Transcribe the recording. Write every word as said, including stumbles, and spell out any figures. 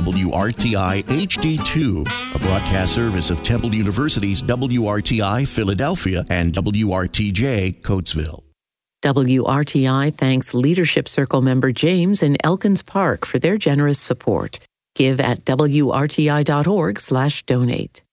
W R T I H D two, a broadcast service of Temple University's W R T I Philadelphia and W R T J Coatesville. W R T I thanks Leadership Circle member James in Elkins Park for their generous support. Give at W R T I dot org slash donate.